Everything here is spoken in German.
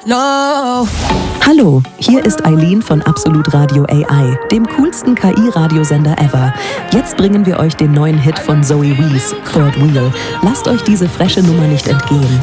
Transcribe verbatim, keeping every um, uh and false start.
No. Hallo, hier ist Eileen von Absolut Radio A I, dem coolsten K I-Radiosender ever. Jetzt bringen wir euch den neuen Hit von Zoe Wees, Third Wheel. Lasst euch diese frische Nummer nicht entgehen.